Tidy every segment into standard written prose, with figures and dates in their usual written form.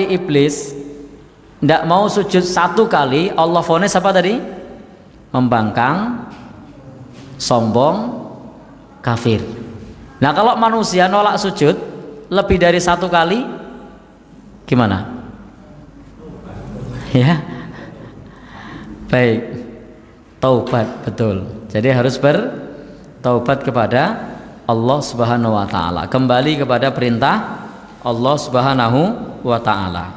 tadi iblis tidak mau sujud 1 kali, Allah vonis apa tadi? Membangkang, sombong, kafir. Nah kalau manusia nolak sujud lebih dari 1 kali, gimana? Ya, baik, taubat, betul. Jadi harus bertaubat kepada Allah Subhanahu wa ta'ala, kembali kepada perintah Allah Subhanahu wa ta'ala.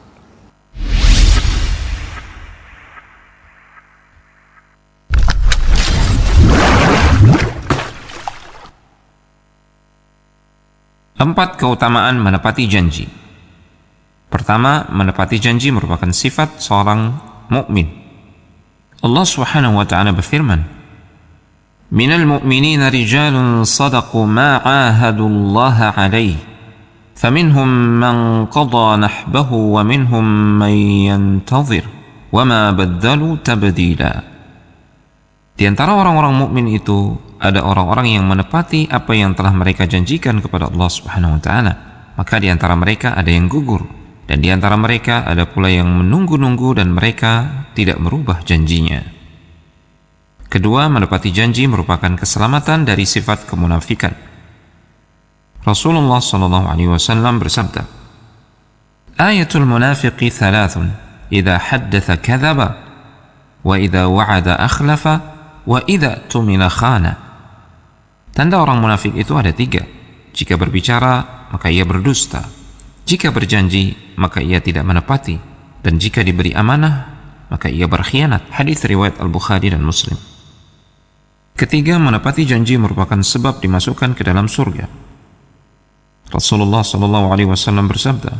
Empat keutamaan menepati janji. Pertama, menepati janji merupakan sifat seorang mukmin. Allah Subhanahu wa ta'ala berfirman, Minal mu'minina rijalun sadaqu ma 'ahadullaha 'alaihi faminhum man qada nahbahu wa minhum man yantazir wa ma baddalu tabdila. Di antara orang-orang mukmin itu ada orang-orang yang menepati apa yang telah mereka janjikan kepada Allah Subhanahu wa ta'ala. Maka di antara mereka ada yang gugur, dan di antara mereka ada pula yang menunggu-nunggu dan mereka tidak merubah janjinya. Kedua, menepati janji merupakan keselamatan dari sifat kemunafikan. Rasulullah SAW bersabda, Ayatul munafiqi thalathun, idha haddatha kadhaba, wa idha wa'ada akhlafa, wa idha tumina khana. Tanda orang munafik itu ada 3. Jika berbicara, maka ia berdusta. Jika berjanji, maka ia tidak menepati. Dan jika diberi amanah, maka ia berkhianat. Hadis riwayat Al-Bukhari dan Muslim. Ketiga, menepati janji merupakan sebab dimasukkan ke dalam surga. Rasulullah SAW bersabda,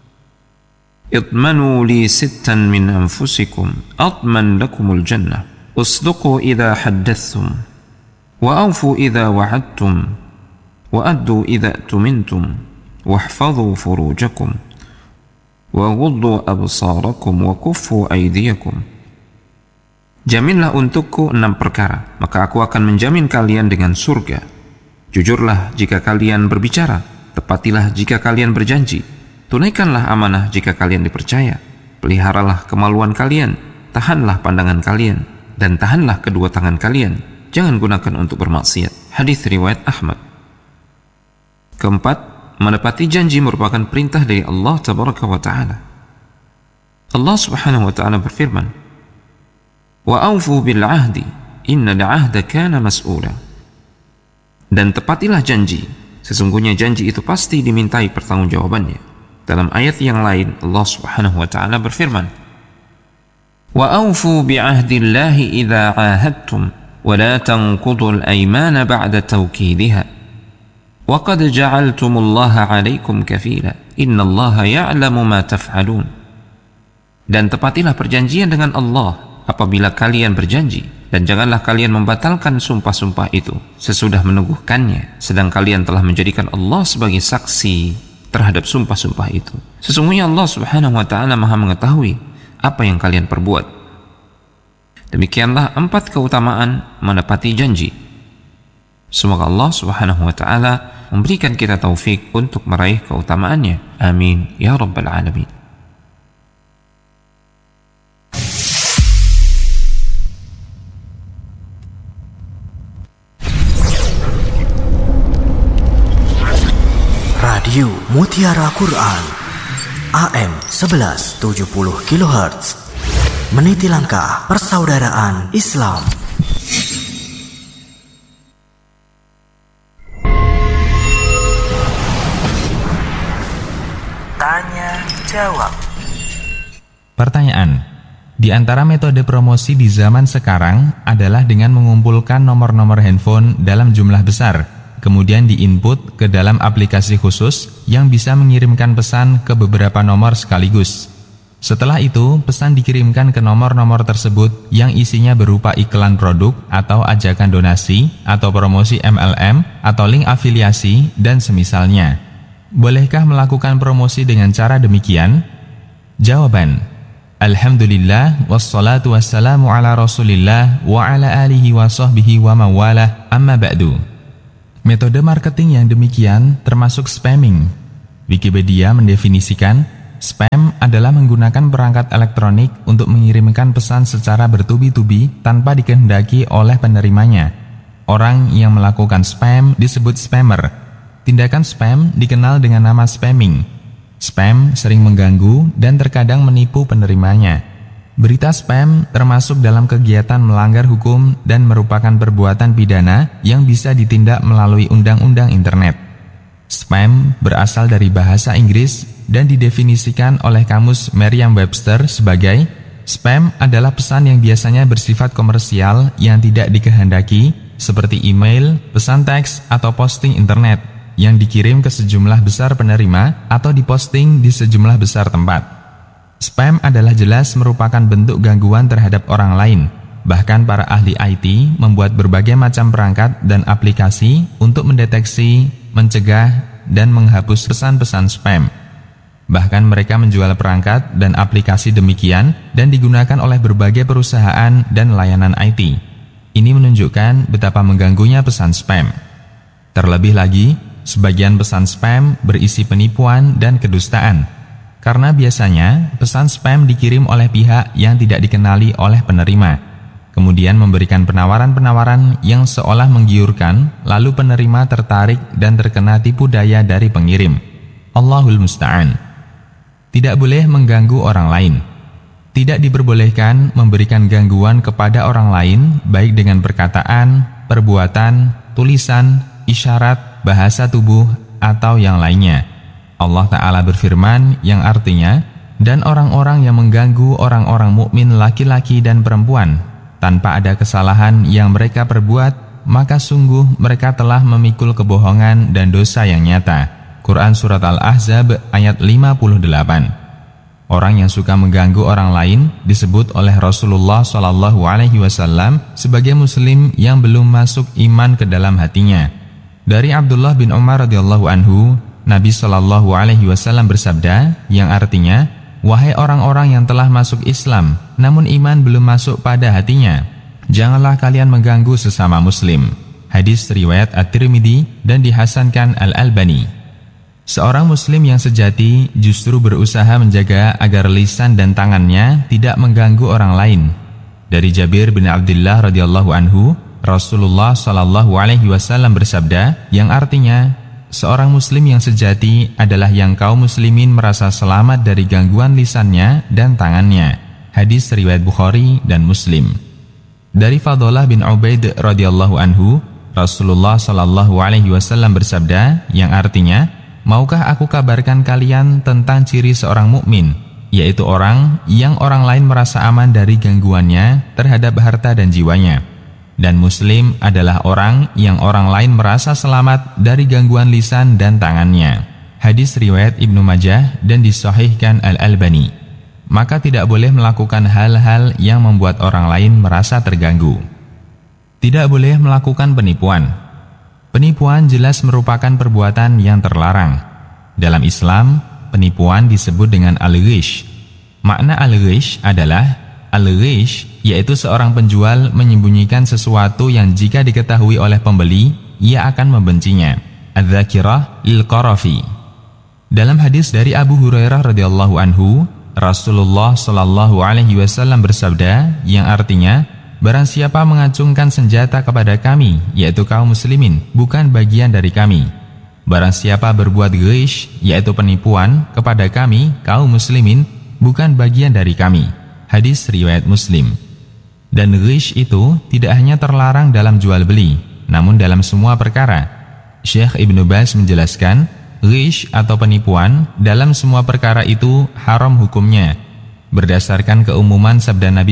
Idmanu li 6 min anfusikum, atman lakumul jannah, usduqu idha haddathum, wa awfu idha wa'adtum, wa addu idha tumintum, wahfadhu furujakum, wa ghuddu absarakum, wa kuffu aydiyakum. Jaminlah untukku 6 perkara, maka aku akan menjamin kalian dengan surga. Jujurlah jika kalian berbicara, tepatilah jika kalian berjanji, tunaikanlah amanah jika kalian dipercaya, peliharalah kemaluan kalian, tahanlah pandangan kalian, dan tahanlah kedua tangan kalian, jangan gunakan untuk bermaksiat. Hadis riwayat Ahmad. Keempat, menepati janji merupakan perintah dari Allah Tabaraka wa Ta'ala. Allah Subhanahu wa Ta'ala berfirman, Wa awfu bil ahdi, innal ahda kana mas'ula. Dan tepatilah janji, sesungguhnya janji itu pasti dimintai pertanggungjawabannya. Dalam ayat yang lain, Allah Subhanahu wa Ta'ala berfirman, Wa awfu bi ahdillahi idza ahadtum, wa la tanqudul aymana ba'da tawkidiha. Wa qad ja'altumullaha 'alaikum kafila, innallaha ya'lamu ma taf'alun. Dan tepatilah perjanjian dengan Allah apabila kalian berjanji, dan janganlah kalian membatalkan sumpah-sumpah itu sesudah meneguhkannya, sedang kalian telah menjadikan Allah sebagai saksi terhadap sumpah-sumpah itu. Sesungguhnya Allah Subhanahu wa Ta'ala Maha mengetahui apa yang kalian perbuat. Demikianlah 4 keutamaan menepati janji. Semoga Allah Subhanahu wa Ta'ala memberikan kita taufik untuk meraih keutamaannya. Amin ya rabbal alamin. Radio Mutiara Quran AM 1170 kHz, meniti langkah persaudaraan Islam. Tanya jawab. Pertanyaan: di antara metode promosi di zaman sekarang adalah dengan mengumpulkan nomor-nomor handphone dalam jumlah besar, kemudian diinput ke dalam aplikasi khusus yang bisa mengirimkan pesan ke beberapa nomor sekaligus. Setelah itu, pesan dikirimkan ke nomor-nomor tersebut yang isinya berupa iklan produk atau ajakan donasi atau promosi MLM atau link afiliasi dan semisalnya. Bolehkah melakukan promosi dengan cara demikian? Jawaban: Alhamdulillah wassalatu wassalamu ala Rasulillah wa ala alihi wa sahbihi wa mawalah, amma ba'du. Metode marketing yang demikian termasuk spamming. Wikipedia mendefinisikan spam adalah menggunakan perangkat elektronik untuk mengirimkan pesan secara bertubi-tubi tanpa dikehendaki oleh penerimanya. Orang yang melakukan spam disebut spammer. Tindakan spam dikenal dengan nama spamming. Spam sering mengganggu dan terkadang menipu penerimanya. Berita spam termasuk dalam kegiatan melanggar hukum dan merupakan perbuatan pidana yang bisa ditindak melalui undang-undang internet. Spam berasal dari bahasa Inggris dan didefinisikan oleh kamus Merriam-Webster sebagai spam adalah pesan yang biasanya bersifat komersial yang tidak dikehendaki, seperti email, pesan teks, atau posting internet yang dikirim ke sejumlah besar penerima atau diposting di sejumlah besar tempat. Spam adalah jelas merupakan bentuk gangguan terhadap orang lain. Bahkan para ahli IT membuat berbagai macam perangkat dan aplikasi untuk mendeteksi, mencegah, dan menghapus pesan-pesan spam. Bahkan mereka menjual perangkat dan aplikasi demikian dan digunakan oleh berbagai perusahaan dan layanan IT. Ini menunjukkan betapa mengganggunya pesan spam. Terlebih lagi, sebagian pesan spam berisi penipuan dan kedustaan. Karena biasanya pesan spam dikirim oleh pihak yang tidak dikenali oleh penerima, kemudian memberikan penawaran-penawaran yang seolah menggiurkan, lalu penerima tertarik dan terkena tipu daya dari pengirim. Allahul Musta'an. Tidak boleh mengganggu orang lain. Tidak diperbolehkan memberikan gangguan kepada orang lain, baik dengan perkataan, perbuatan, tulisan, isyarat, bahasa tubuh, atau yang lainnya. Allah Ta'ala berfirman yang artinya, dan orang-orang yang mengganggu orang-orang mukmin laki-laki dan perempuan, tanpa ada kesalahan yang mereka perbuat, maka sungguh mereka telah memikul kebohongan dan dosa yang nyata. Quran Surat Al-Ahzab ayat 58. Orang yang suka mengganggu orang lain disebut oleh Rasulullah SAW sebagai muslim yang belum masuk iman ke dalam hatinya. Dari Abdullah bin Umar radhiyallahu anhu, Nabi SAW bersabda yang artinya, wahai orang-orang yang telah masuk Islam namun iman belum masuk pada hatinya, janganlah kalian mengganggu sesama muslim. Hadis riwayat At-Tirmidzi dan dihasankan Al-Albani. Seorang muslim yang sejati justru berusaha menjaga agar lisan dan tangannya tidak mengganggu orang lain. Dari Jabir bin Abdullah radhiyallahu anhu, Rasulullah SAW bersabda yang artinya, seorang muslim yang sejati adalah yang kaum muslimin merasa selamat dari gangguan lisannya dan tangannya. Hadis riwayat Bukhari dan Muslim. Dari Fadhalah bin Ubaid radhiyallahu anhu, Rasulullah SAW bersabda yang artinya, maukah aku kabarkan kalian tentang ciri seorang mukmin, yaitu orang yang orang lain merasa aman dari gangguannya terhadap harta dan jiwanya. Dan muslim adalah orang yang orang lain merasa selamat dari gangguan lisan dan tangannya. Hadis riwayat Ibnu Majah dan disahihkan Al-Albani. Maka tidak boleh melakukan hal-hal yang membuat orang lain merasa terganggu. Tidak boleh melakukan penipuan. Penipuan jelas merupakan perbuatan yang terlarang. Dalam Islam, penipuan disebut dengan al-ghish. Makna al-ghish adalah al-ghish yaitu seorang penjual menyembunyikan sesuatu yang jika diketahui oleh pembeli, ia akan membencinya. Adz-dzakirah lil-Qarafi. Dalam hadis dari Abu Hurairah radhiyallahu anhu, Rasulullah SAW bersabda yang artinya, barang siapa mengacungkan senjata kepada kami, yaitu kaum muslimin, bukan bagian dari kami. Barang siapa berbuat ghish, yaitu penipuan, kepada kami, kaum muslimin, bukan bagian dari kami. Hadis riwayat Muslim. Dan ghish itu tidak hanya terlarang dalam jual beli, namun dalam semua perkara. Syekh Ibnu Baz menjelaskan, ghish atau penipuan dalam semua perkara itu haram hukumnya, berdasarkan keumuman sabda Nabi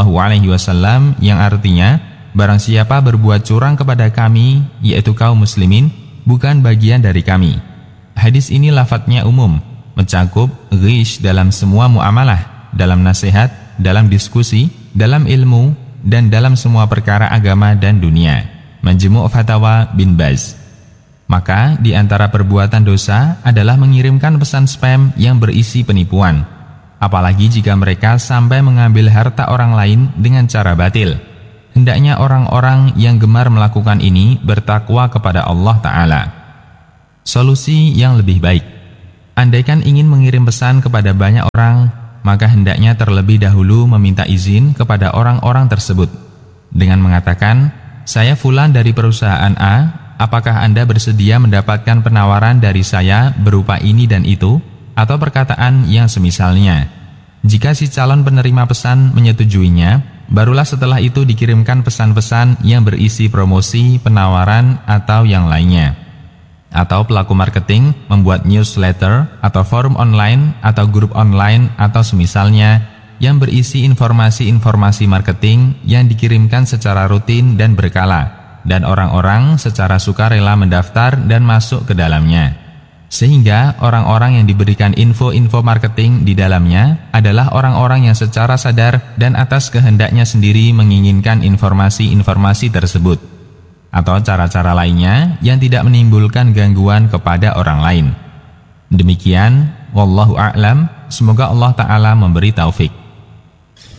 SAW yang artinya, barang siapa berbuat curang kepada kami, yaitu kaum muslimin, bukan bagian dari kami. Hadis ini lafadznya umum, mencakup ghish dalam semua muamalah, dalam nasihat, dalam diskusi, dalam ilmu, dan dalam semua perkara agama dan dunia. Majmu' Fatawa bin Baz. Maka di antara perbuatan dosa adalah mengirimkan pesan spam yang berisi penipuan. Apalagi jika mereka sampai mengambil harta orang lain dengan cara batil. Hendaknya orang-orang yang gemar melakukan ini bertakwa kepada Allah Ta'ala. Solusi yang lebih baik. andaikan ingin mengirim pesan kepada banyak orang, maka hendaknya terlebih dahulu meminta izin kepada orang-orang tersebut dengan mengatakan, "Saya fulan dari perusahaan A, apakah Anda bersedia mendapatkan penawaran dari saya berupa ini dan itu?" atau perkataan yang semisalnya. Jika si calon penerima pesan menyetujuinya, barulah setelah itu dikirimkan pesan-pesan yang berisi promosi, penawaran, atau yang lainnya. Atau pelaku marketing membuat newsletter atau forum online atau grup online atau semisalnya yang berisi informasi-informasi marketing yang dikirimkan secara rutin dan berkala, dan orang-orang secara sukarela mendaftar dan masuk ke dalamnya. Sehingga orang-orang yang diberikan info-info marketing di dalamnya adalah orang-orang yang secara sadar dan atas kehendaknya sendiri menginginkan informasi-informasi tersebut, atau cara-cara lainnya yang tidak menimbulkan gangguan kepada orang lain. Demikian, wallahu a'lam, semoga Allah Ta'ala memberi taufik.